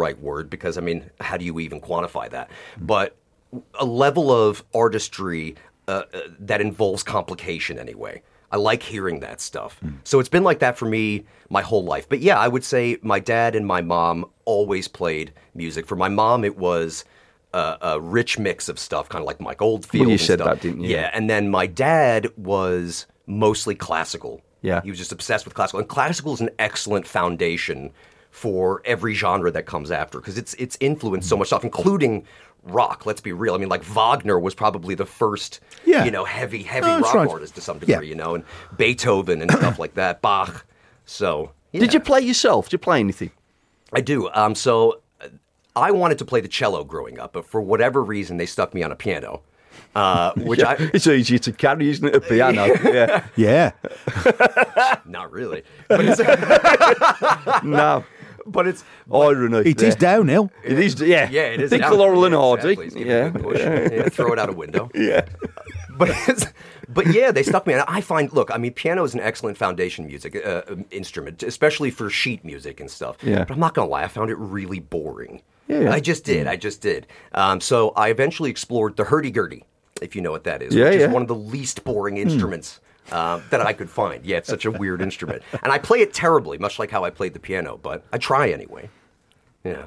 right word because, I mean, how do you even quantify that? But a level of artistry that involves complication anyway. I like hearing that stuff. So it's been like that for me my whole life. But yeah, I would say my dad and my mom always played music. For my mom, it was a rich mix of stuff, kind of like Mike Oldfield. Well, you and said stuff. that, didn't you? Yeah, and then my dad was mostly classical. Yeah. He was just obsessed with classical. And classical is an excellent foundation for every genre that comes after because it's influenced so much stuff, including rock. Let's be real. I mean, like Wagner was probably the first, heavy rock artist to some degree, and Beethoven and stuff like that, Bach. So, yeah. Did you play yourself? Did you play anything? I do. So I wanted to play the cello growing up, but for whatever reason, they stuck me on a piano. It's easier to carry, isn't it? A piano. Yeah. Yeah. Not really. But it's, No. but it's Irony. It is downhill. It is, yeah. Yeah, it is. Think down. Laurel and Yeah, Hardy. exactly. Just give it a good push. Yeah, throw it out a window. Yeah. But yeah, they stuck me. And I find, look, I mean, piano is an excellent foundation music instrument, especially for sheet music and stuff. Yeah. But I'm not gonna lie, I found it really boring. Yeah. I just did. So I eventually explored the hurdy-gurdy, if you know what that is, Yeah, which yeah. is one of the least boring instruments that I could find. Yeah, it's such a weird instrument, and I play it terribly, much like how I played the piano. But I try anyway. Yeah.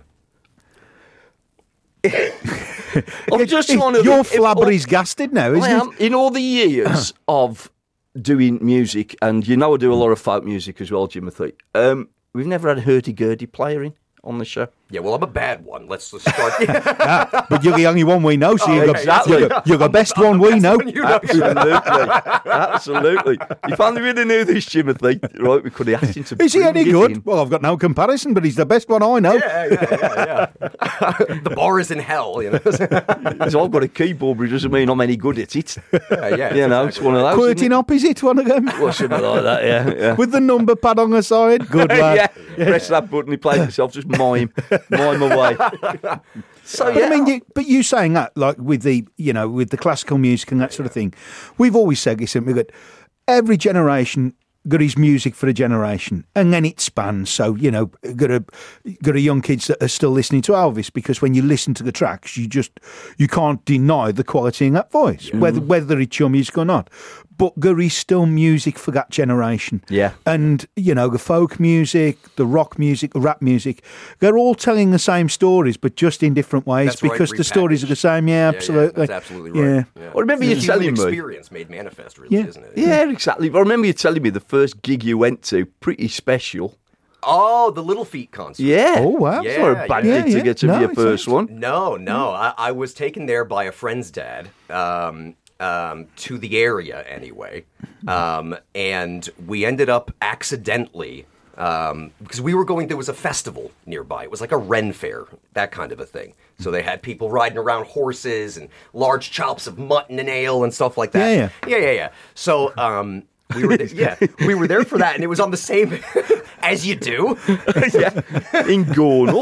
I'm just trying to... You're flabbergasted now, isn't I am. In all the years of doing music, and you know I do a lot of folk music as well, Jimothy, we've never had a hurdy-gurdy player in on the show. Yeah, well, I'm a bad one. Let's start. But you're the only one we know, so exactly. you're the best one we know. Absolutely. If only we knew this, Jimothy, right, we could have asked him to... Is he any bring it good? in. Well, I've got no comparison, but he's the best one I know. Yeah. The bar is in hell, you know. So I've got a keyboard, but it doesn't mean I'm any good at it. Yeah, You know, it's one of those. Quirting up, is it one of them? Well, something like that, yeah. With the number pad on the side? Good lad. Yeah. Press that button, he plays himself, just mime away. So But I mean, you saying that, like with the classical music and that sort of thing, we've always said this, haven't we, that every generation got his music for a generation, and then it spans. So got a young kids that are still listening to Elvis because when you listen to the tracks, you can't deny the quality in that voice, whether it's your music or not. But there is still music for that generation. Yeah. And, the folk music, the rock music, the rap music, they're all telling the same stories, but just in different ways. That's right, because the stories are the same. Yeah, absolutely. Yeah, that's absolutely right. Yeah. I remember you It's a telling human me. experience made manifest, really, isn't it? Yeah, exactly. I remember you telling me the first gig you went to, pretty special. Oh, the Little Feat concert. Yeah. Oh, wow. It's not a bad Yeah, gig to yeah. get to No, be your it's first one. No. I was taken there by a friend's dad. To the area anyway, and we ended up accidentally because we were going. There was a festival nearby. It was like a Ren fair, that kind of a thing. So they had people riding around horses and large chops of mutton and ale and stuff like that. Yeah. So we were we were there for that, and it was on the same as you do. In Gornal.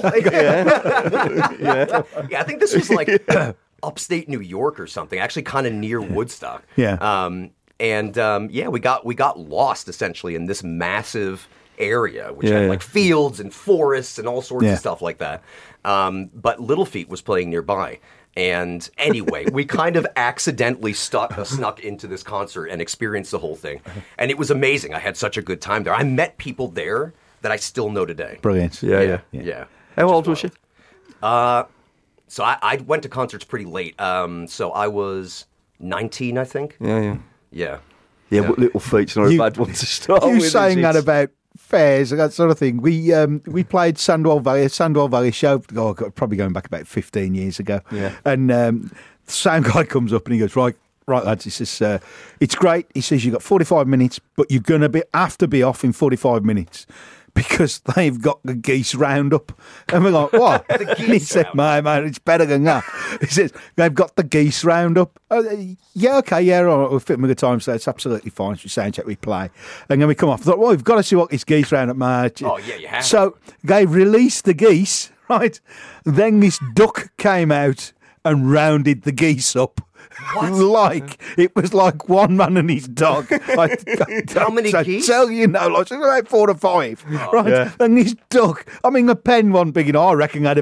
Yeah, I think this was like upstate New York or something, actually kind of near Woodstock. Yeah. We got lost essentially in this massive area, which had like fields and forests and all sorts of stuff like that. But Little Feat was playing nearby. And anyway, we kind of accidentally snuck into this concert and experienced the whole thing. And it was amazing. I had such a good time there. I met people there that I still know today. Brilliant. Yeah. How old was you? So I went to concerts pretty late. So I was 19, I think. Yeah. Yeah. Yeah, but Little Feat's not a bad one to start with. You saying that about fairs and that sort of thing. We played Sandwell Valley show, probably going back about 15 years ago. Yeah. And the sound guy comes up and he goes, right lads, he says, it's great. He says, you've got 45 minutes, but you're going to have to be off in 45 minutes. Because they've got the geese roundup. And we're like, what? And he said, man, it's better than that. He says, they've got the geese roundup. All right, we'll fit them at a time, so it's absolutely fine. So sound check, we play. And then we come off. I thought, well, we've got to see what this geese roundup, man. Oh, yeah, you have. So they released the geese, right? Then this duck came out and rounded the geese up. What? It was like one man and his dog. How many geese? Tell about 4 or 5, right? Yeah. And this duck, I mean, the pen wasn't big enough. I reckon I'd